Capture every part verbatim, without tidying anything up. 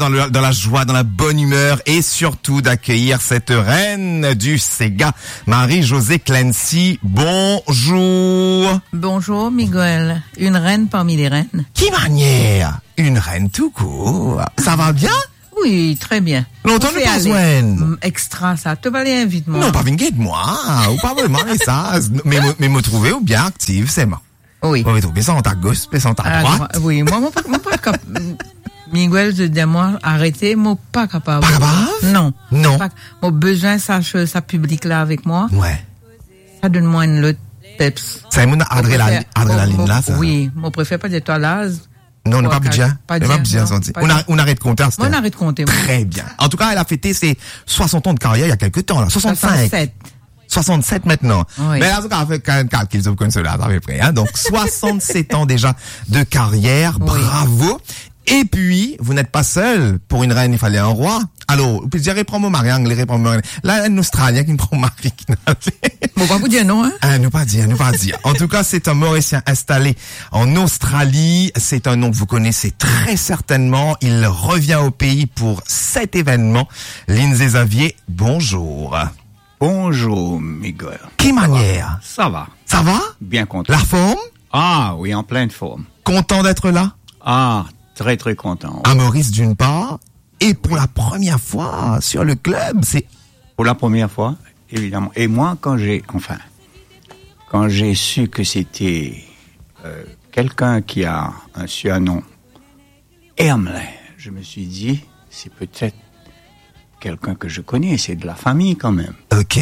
Dans, le, dans la joie, dans la bonne humeur et surtout d'accueillir cette reine du Sega, Marie-Josée Clancy. Bonjour. Bonjour Miguel, une reine parmi les reines. Qui manière? Une reine tout court. Ça va bien? Oui, très bien. Longtemps ne pas besoin. Extra, ça. Tu vas aller invite moi. Non, pas vingt moi. Ou pas vraiment, mais ça. Mais, mais me trouver ou bien active, c'est moi. Oui. On va trouver ça en ta gauche, ça en ta droite. Oui, moi, moi, moi, pas cap... Miguel, je dis moi, arrêtez, moi, pas capable. Pas capable? Non. Non. Pas... Mon besoin, ça, ça public là avec moi. Ouais. Ça donne-moi une autre peps. C'est mon adrénaline, adrénaline là, ça. Oui, mon préfère pas d'être à l'âge. Non, on n'a pas bien. Pas bien. bien senti. On, a, on arrête de compter. On arrête de compter. Très bien. En tout cas, elle a fêté ses soixante ans de carrière il y a quelques temps, là. soixante-cinq. soixante-sept. soixante-sept maintenant. Oui. Mais là, ça fait quarante-quatre qu'ils ont connu cela, à peu près, hein. Donc, soixante-sept ans déjà de carrière. Oui. Bravo. Et puis, vous n'êtes pas seul. Pour une reine, il fallait un roi. Alors, vous pouvez dire, reprends mon mari anglais, reprends mon mari. Là, un Australien qui me prend mari. Bon, pas vous dire non, hein? Ah, nous pas dire, nous pas dire. En tout cas, c'est un Mauricien installé en Australie. C'est un nom que vous connaissez très certainement. Il revient au pays pour cet événement. Lindsay Xavier, bonjour. Bonjour, Miguel. Quelle manière? Ça va. Ça va? Bien content. La forme? Ah, oui, en pleine forme. Content d'être là? Ah, très, très content. À Maurice, d'une part. Et pour la première fois sur le club, c'est... Pour la première fois, évidemment. Et moi, quand j'ai, enfin, quand j'ai su que c'était euh, quelqu'un qui a un surnom Hermelin, je me suis dit, c'est peut-être quelqu'un que je connais, c'est de la famille quand même. Ok.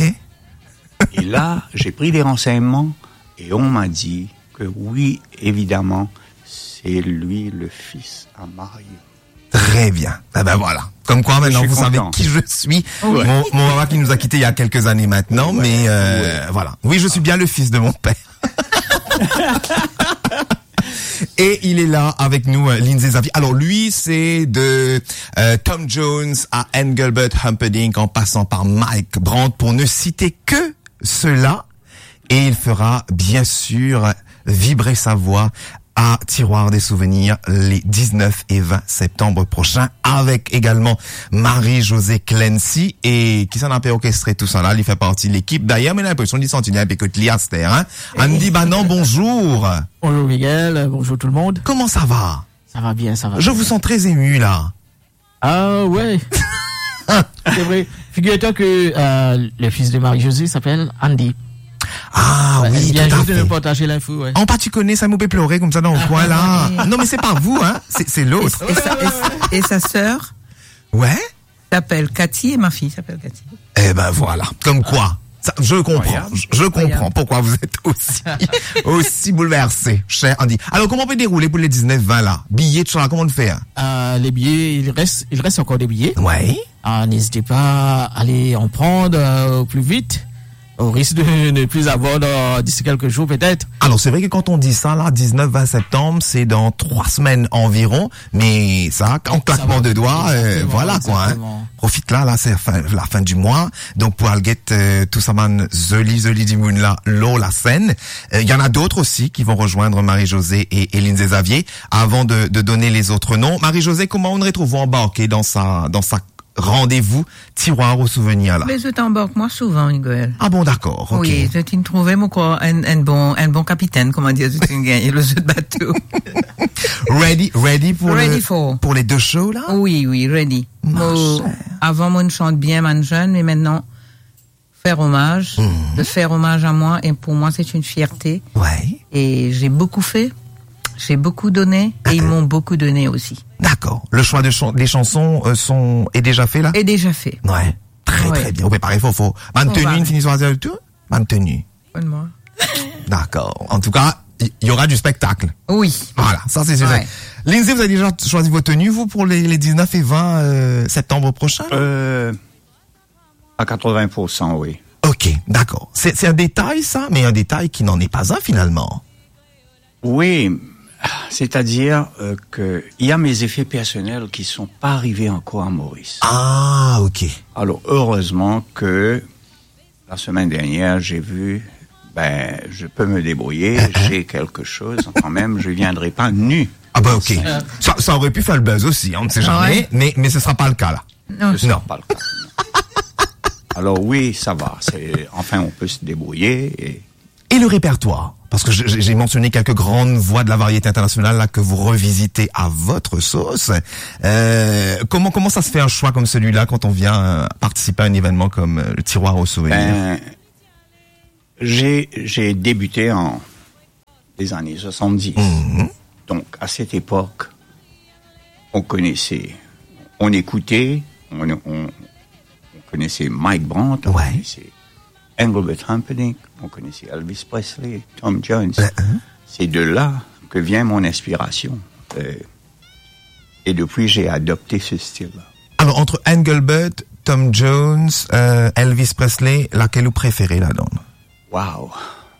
Et là, j'ai pris des renseignements et on m'a dit que oui, évidemment, c'est lui le fils à Mario. Très bien. Eh ben voilà. Comme quoi maintenant vous content. savez qui je suis. Ouais. Mon, mon maman qui nous a quittés il y a quelques années maintenant, ouais. mais euh, ouais. voilà. Oui, je suis bien le fils de mon père. Et il est là avec nous, Lindsay Xavier. Alors lui, c'est de euh, Tom Jones à Engelbert Humperdinck en passant par Mike Brandt pour ne citer que cela. Et il fera bien sûr vibrer sa voix à Tiroir des Souvenirs les dix-neuf et vingt septembre prochains avec également Marie-Josée Clancy et qui s'en a fait orchestrer tout ça là, il fait partie de l'équipe. D'ailleurs, mais l'impression d'y sentir un peu que Liaster, hein. Andy Banan, bonjour. Bonjour Miguel, bonjour tout le monde. Comment ça va? Ça va bien, ça va Je bien. vous sens très ému là. Ah ouais. C'est vrai. Figure-toi que euh, le fils de Marie-Josée s'appelle Andy. Ah ouais, oui, il vient tout à juste fait. de me partager l'info, ouais. En pas tu connais, ça m'a fait pleurer comme ça dans le coin là. Non mais c'est pas vous, hein, c'est, c'est l'autre. Et, et, sa, et, et sa sœur Ouais. s'appelle Cathy et ma fille s'appelle Cathy. Eh ben voilà, comme quoi. Ça, je comprends, je, je comprends Voyable. pourquoi vous êtes aussi aussi bouleversé, cher Andy. Alors comment on peut dérouler pour les dix-neuf vingt là? Billets, tout ça, comment on le fait? Hein? Euh, les billets, il reste, il reste encore des billets. Ouais. Euh, n'hésitez pas à aller en prendre euh, au plus vite. Au risque de ne plus avoir dans, d'ici quelques jours peut-être. Alors c'est vrai que quand on dit ça là, dix-neuf vingt septembre, c'est dans trois semaines environ, mais ça, en claquement de doigts, euh, voilà quoi. Hein. Profite là, là c'est la fin, la fin du mois, donc pour aller get euh, tout ça man zoli zoli du moon là, l'eau la scène. Il euh, y en a d'autres aussi qui vont rejoindre Marie-Josée et, et Lindsay Xavier. Avant de, de donner les autres noms, Marie-Josée, comment on retrouve embarquée dans sa dans sa rendez-vous tiroir aux souvenirs là? Mais je t'embarque moi souvent, Miguel. Ah bon, d'accord. Ok. Oui, je t'ai trouvé mon quoi, un, un bon, un bon capitaine, comment dire, je t'ai gagné le jeu de bateau. ready, ready pour Ready le, for. pour les deux shows là? Oui, oui, ready. Ma Moi, chère. avant, moi, je chante bien, man jeune, mais maintenant, faire hommage, Mhm. de faire hommage à moi, et pour moi, c'est une fierté. Ouais. Et j'ai beaucoup fait, j'ai beaucoup donné, et ils m'ont beaucoup donné aussi. D'accord. Le choix de chan- des chansons euh, sont est déjà fait là? Et déjà fait. Ouais. Très Ouais. très bien. Ouais, pareil, faut faut maintenu va. une finissant à tout. Maintenu. Bonne-moi. D'accord. En tout cas, il y, y aura du spectacle. Oui. Voilà, ça c'est sûr. Ouais. Lindsay, vous avez déjà choisi vos tenues vous pour les, les dix-neuf et vingt euh, septembre prochains? Euh, à quatre-vingts pour cent, oui. Ok, d'accord. C'est c'est un détail ça, mais un détail qui n'en est pas un finalement. Oui, c'est-à-dire euh, que il y a mes effets personnels qui sont pas arrivés encore à Maurice. Ah, ok. Alors, heureusement que la semaine dernière, j'ai vu, ben, je peux me débrouiller, j'ai quelque chose, quand même, je viendrai pas nu. Ah bah ok. Ça, ça aurait pu faire le buzz aussi, on ne sait jamais, Ouais. mais, mais ce sera pas le cas là. Non, Ce Non. sera pas le cas. Alors oui, ça va. C'est, enfin, on peut se débrouiller. Et Et le répertoire, parce que j'ai j'ai mentionné quelques grandes voix de la variété internationale là que vous revisitez à votre sauce. Euh, comment comment ça se fait un choix comme celui-là quand on vient euh, participer à un événement comme euh, le Tiroir aux souvenirs? ben, j'ai j'ai débuté en les années soixante-dix. Mhm. Donc à cette époque, on connaissait, on écoutait, on, on, on connaissait Mike Brandt, on Ouais. connaissait Engelbert Humperdinck, on connaissait Elvis Presley, Tom Jones. Ben, hein. C'est de là que vient mon inspiration. Euh, et depuis, j'ai adopté ce style-là. Alors entre Engelbert, Tom Jones, euh, Elvis Presley, laquelle vous préférez là-dedans? Wow.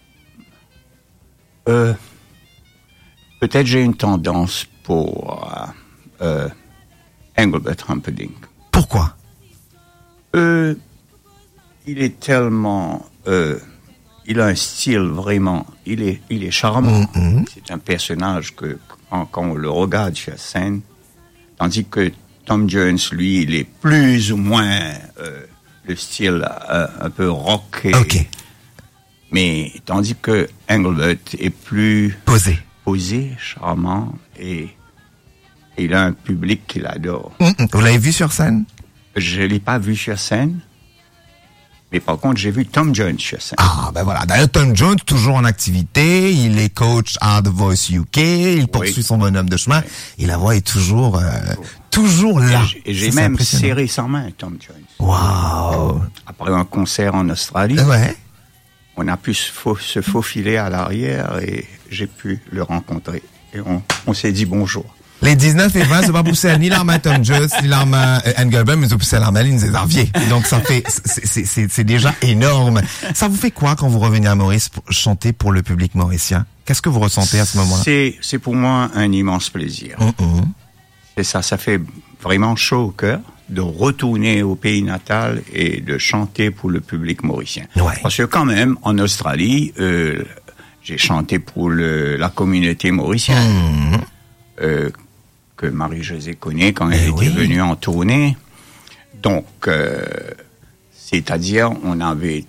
Euh, peut-être j'ai une tendance pour euh, euh, Engelbert Humperdinck. Pourquoi? Euh, il est tellement, euh, il a un style vraiment, il est, il est charmant. Mhm. C'est un personnage que quand, quand on le regarde sur scène, tandis que Tom Jones, lui, il est plus ou moins euh, le style euh, un peu rock. Et- Ok, Mais tandis que Engelbert est plus posé. posé, charmant et, et il a un public qui l'adore. Mhm. Vous l'avez vu sur scène? Je l'ai pas vu sur scène, mais par contre j'ai vu Tom Jones sur scène. Ah, ben voilà. D'ailleurs, Tom Jones, toujours en activité. Il est coach à The Voice U K. Il poursuit Oui. son bonhomme de chemin. Et la voix est toujours, euh, toujours là. Et j'ai- et j'ai Ça, c'est même impressionnant. serré sa main, Tom Jones. Waouh. Après un concert en Australie, Ouais. on a pu se, fau- se faufiler à l'arrière et j'ai pu le rencontrer. Et on, on s'est dit bonjour. Les dix-neuf et vingt, c'est pas pousser ni l'arme à Tom Jones, ni l'arme à euh, Engelbert, mais c'est pousser l'arme à Lindsay Xavier. Donc ça fait, c'est- c'est c'est- c'est déjà énorme. Ça vous fait quoi quand vous revenez à Maurice pour chanter pour le public mauricien? Qu'est-ce que vous ressentez à ce moment-là? C'est, c'est pour moi un immense plaisir. Mhm. C'est ça, ça fait vraiment chaud au cœur de retourner au pays natal et de chanter pour le public mauricien. Ouais. Parce que quand même, en Australie, euh, j'ai chanté pour le, la communauté mauricienne, Mhm. euh, que Marie-Josée connaît quand Eh elle oui. était venue en tournée. Donc, euh, c'est-à-dire, on avait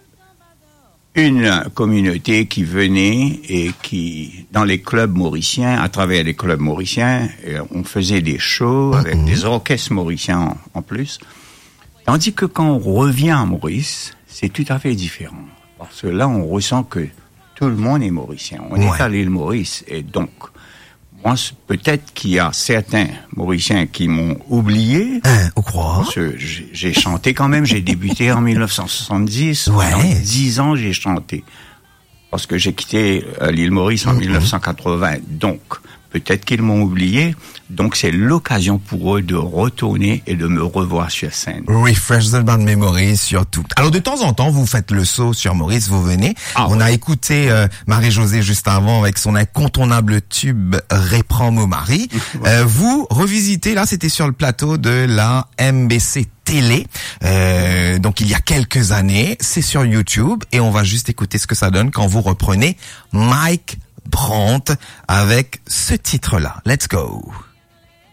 une communauté qui venait et qui, dans les clubs mauriciens, à travers les clubs mauriciens, euh, on faisait des shows avec des orchestres mauriciens en, en plus. Tandis que quand on revient à Maurice, c'est tout à fait différent. Parce que là, on ressent que tout le monde est mauricien. On Ouais. est à l'île Maurice. Et donc, moi, c'est- peut-être qu'il y a certains Mauriciens qui m'ont oublié. Hein, on croit? Parce que j'ai j'ai chanté quand même, j'ai débuté en mille neuf cent soixante-dix. Ouais. Pendant dix ans, j'ai chanté. Parce que j'ai quitté euh, l'île Maurice en mille neuf cent quatre-vingts. Donc, peut-être qu'ils m'ont oublié. Donc, c'est l'occasion pour eux de retourner et de me revoir sur scène. Refresh the band memories surtout. Alors de temps en temps, vous faites le saut sur Maurice, vous venez. Ah, On ouais. a écouté euh, Marie-Josée juste avant avec son incontournable tube Réprends mon mari. Euh, vous revisitez, là c'était sur le plateau de la M B C Télé, euh, donc il y a quelques années. C'est sur YouTube et on va juste écouter ce que ça donne quand vous reprenez Mike Brandt avec ce titre-là. Let's go.